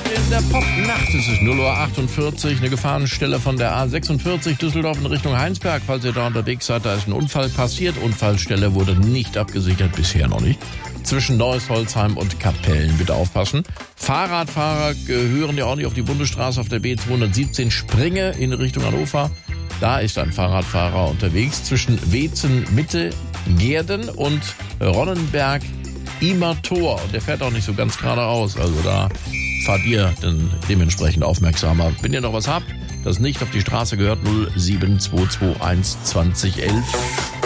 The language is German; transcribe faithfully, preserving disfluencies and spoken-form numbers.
in der Popnacht. Es ist null Uhr achtundvierzig, eine Gefahrenstelle von der A sechsundvierzig Düsseldorf in Richtung Heinsberg. Falls ihr da unterwegs seid, da ist ein Unfall passiert. Unfallstelle wurde nicht abgesichert, bisher noch nicht. Zwischen Neuss, Holzheim und Kapellen, bitte aufpassen. Fahrradfahrer gehören ja auch nicht auf die Bundesstraße auf der B zweihundertsiebzehn Springe in Richtung Hannover. Da ist ein Fahrradfahrer unterwegs zwischen Weetzen, Mitte, Gehrden und Ronnenberg, Imer Tor. Und der fährt auch nicht so ganz geradeaus. Also da fahrt ihr dann dementsprechend aufmerksamer. Wenn ihr noch was habt, das nicht auf die Straße gehört, null sieben zwei zwei eins zwanzig elf.